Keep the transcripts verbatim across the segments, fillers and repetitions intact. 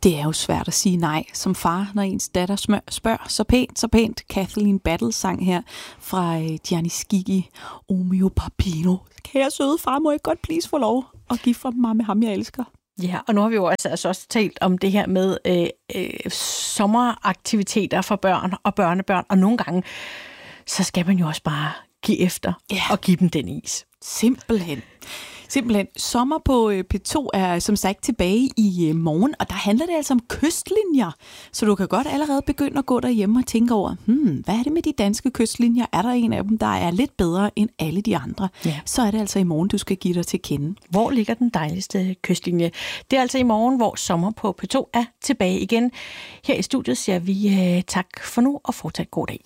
Det er jo svært at sige nej som far, når ens datter smør, spørger så pænt, så pænt. Kathleen Battle sang her fra øh, Gianni Schicchi, O mio papino. Kan jeg søde far, må jeg godt please få lov at give for mig med ham, jeg elsker? Ja, og nu har vi jo altså, altså også talt om det her med øh, øh, sommeraktiviteter for børn og børnebørn, og nogle gange, så skal man jo også bare give efter ja. og give dem den is. Simpelthen. Simpelthen. Sommer på P to er som sagt tilbage i morgen, og der handler det altså om kystlinjer. Så du kan godt allerede begynde at gå derhjemme og tænke over, hmm, hvad er det med de danske kystlinjer? Er der en af dem, der er lidt bedre end alle de andre? Ja. Så er det altså i morgen, du skal give dig til kende. Hvor ligger den dejligste kystlinje? Det er altså i morgen, hvor Sommer på P to er tilbage igen. Her i studiet siger vi uh, tak for nu, og fortsat god dag.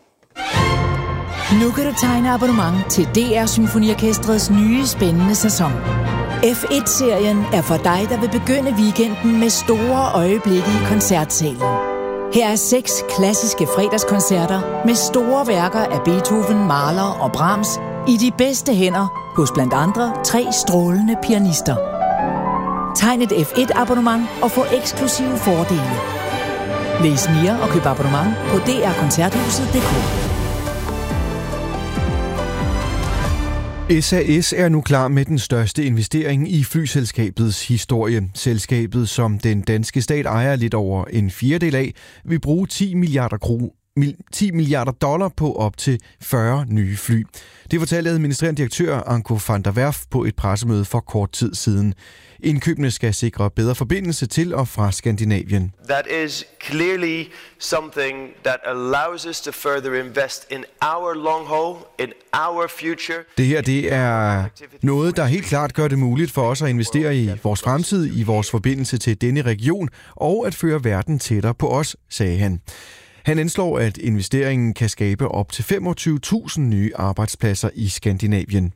Nu kan du tegne abonnement til D R Symfoniorkestrets nye spændende sæson. F et-serien er for dig, der vil begynde weekenden med store øjeblikke i koncertsalen. Her er seks klassiske fredagskoncerter med store værker af Beethoven, Mahler og Brahms i de bedste hænder hos blandt andre tre strålende pianister. Tegn et F et-abonnement og få eksklusive fordele. Læs mere og køb abonnement på d r koncerthuset punktum d k. S A S er nu klar med den største investering i flyselskabets historie. Selskabet, som den danske stat ejer lidt over en fjerdedel af, vil bruge ti milliarder kroner. ti milliarder dollar på op til fyrre nye fly. Det fortalte administrerende direktør Anko van der Werf på et pressemøde for kort tid siden. Indkøbene skal sikre bedre forbindelse til og fra Skandinavien. That is clearly something that allows us to further invest in our long haul, in our future. Det her det er noget, der helt klart gør det muligt for os at investere i vores fremtid, i vores forbindelse til denne region og at føre verden tættere på os, sagde han. Han anslår, at investeringen kan skabe op til femogtyve tusind nye arbejdspladser i Skandinavien.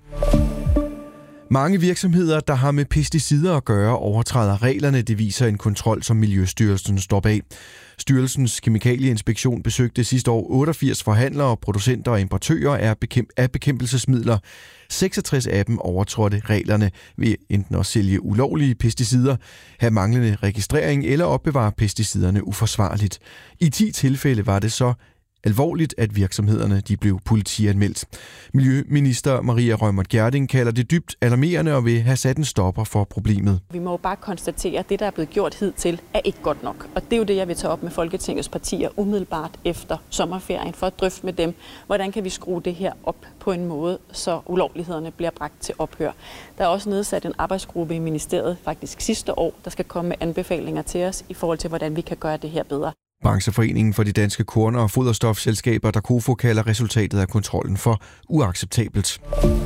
Mange virksomheder, der har med pesticider at gøre, overtræder reglerne, det viser en kontrol, som Miljøstyrelsen står bag. Styrelsens kemikalieinspektion besøgte sidste år otteogfirs forhandlere, producenter og importører af, bekæmp- af bekæmpelsesmidler. seksogtres af dem overtrådte reglerne ved enten at sælge ulovlige pesticider, have manglende registrering eller opbevare pesticiderne uforsvarligt. I ti tilfælde var det så alvorligt, at virksomhederne de blev politianmeldt. Miljøminister Maria Reumert Gjerding kalder det dybt alarmerende og vil have sat en stopper for problemet. Vi må jo bare konstatere, at det, der er blevet gjort hidtil, er ikke godt nok. Og det er jo det, jeg vil tage op med Folketingets partier umiddelbart efter sommerferien, for at drøfte med dem, hvordan kan vi skrue det her op på en måde, så ulovlighederne bliver bragt til ophør. Der er også nedsat en arbejdsgruppe i ministeriet faktisk sidste år, der skal komme med anbefalinger til os i forhold til, hvordan vi kan gøre det her bedre. Brancheforeningen for de danske korn- og foderstofselskaber, der KOFO, kalder resultatet af kontrollen for uacceptabelt.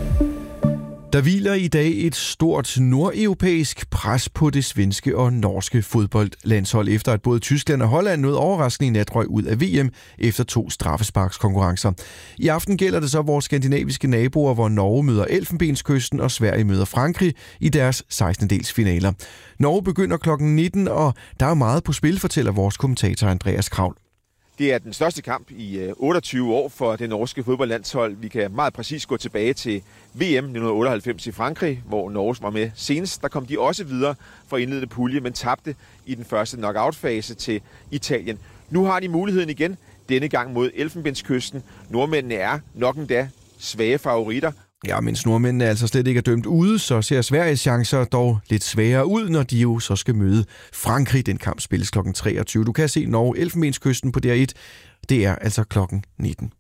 Der hviler i dag et stort nordeuropæisk pres på det svenske og norske fodboldlandshold, efter at både Tyskland og Holland nåede overraskende i nat røg ud af V M efter to straffesparkskonkurrencer. I aften gælder det så vores skandinaviske naboer, hvor Norge møder Elfenbenskysten og Sverige møder Frankrig i deres sekstendedels finaler. Norge begynder klokken nitten, og der er meget på spil, fortæller vores kommentator Andreas Kravl. Det er den største kamp i otteogtyve år for det norske fodboldlandshold. Vi kan meget præcis gå tilbage til V M nitten otteoghalvfems i Frankrig, hvor Norge var med senest. Der kom de også videre fra indledende pulje, men tabte i den første knockout-fase til Italien. Nu har de muligheden igen, denne gang mod Elfenbenskysten. Nordmændene er nok endda svage favoritter. Ja, mens nordmændene altså slet ikke er dømt ude, så ser Sveriges chancer dog lidt sværere ud, når de jo så skal møde Frankrig. Den kamp spilles klokken treogtyve. Du kan se Norge Elfenbenskysten på D R et. Det er altså klokken nitten.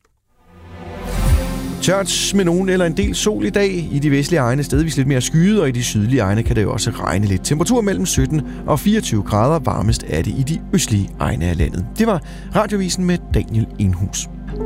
Tørt med nogen eller en del sol i dag. I de vestlige egne stedvis lidt mere skyet, og i de sydlige egne kan det jo også regne lidt. Temperatur mellem sytten og fireogtyve grader. Varmest er det i de østlige egne af landet. Det var Radiovisen med Daniel Enhus.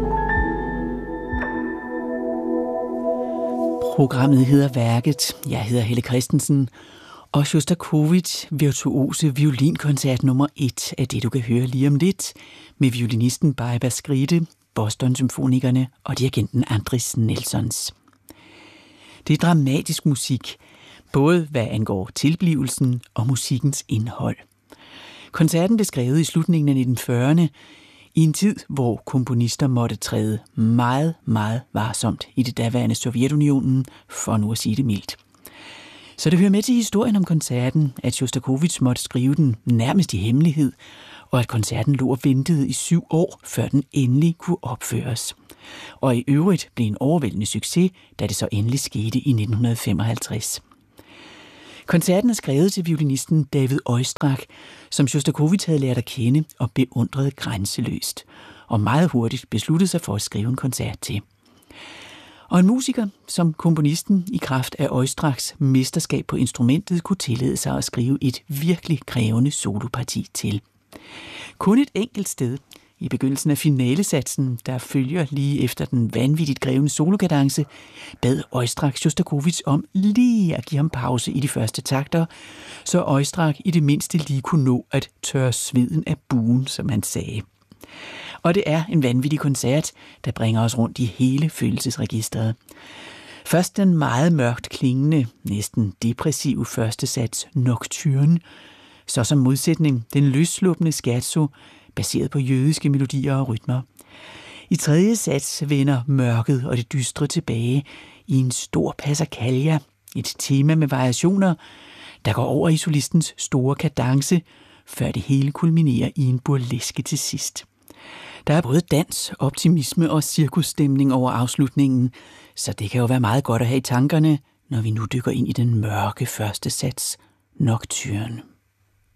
Programmet hedder Værket. Jeg hedder Helle Christensen. Og Sjostakovitj virtuose violinkoncert nummer et er det, du kan høre lige om lidt, med violinisten Baiba Skride, Boston-symfonikerne og dirigenten Andris Nelsons. Det er dramatisk musik, både hvad angår tilblivelsen og musikkens indhold. Koncerten blev skrevet i slutningen af nitten fyrrerne, i en tid, hvor komponister måtte træde meget, meget varsomt i det daværende Sovjetunionen, for nu at sige det mildt. Så det hører med til historien om koncerten, at Sjostakovitj måtte skrive den nærmest i hemmelighed, og at koncerten lå og ventede i syv år, før den endelig kunne opføres. Og i øvrigt blev en overvældende succes, da det så endelig skete i nitten femoghalvtreds. Koncerten er skrevet til violinisten David Oistrakh, som Sjostakovitj havde lært at kende og beundrede grænseløst, og meget hurtigt besluttede sig for at skrive en koncert til. Og en musiker, som komponisten i kraft af Oistrakhs mesterskab på instrumentet kunne tillade sig at skrive et virkelig krævende soloparti til. Kun et enkelt sted, i begyndelsen af finalesatsen, der følger lige efter den vanvittigt krævende solokadence, bad Oistrakh Sjostakovitj om lige at give ham pause i de første takter, så Oistrakh i det mindste lige kunne nå at tørre sveden af buen, som han sagde. Og det er en vanvittig koncert, der bringer os rundt i hele følelsesregistret. Først den meget mørkt klingende, næsten depressive første sats Nocturne, så som modsætning den løssluppende scherzo, baseret på jødiske melodier og rytmer. I tredje sats vender mørket og det dystre tilbage i en stor passacaglia, et tema med variationer, der går over i solistens store kadence, før det hele kulminerer i en burleske til sidst. Der er både dans, optimisme og cirkusstemning over afslutningen, så det kan jo være meget godt at have i tankerne, når vi nu dykker ind i den mørke første sats, Nocturne.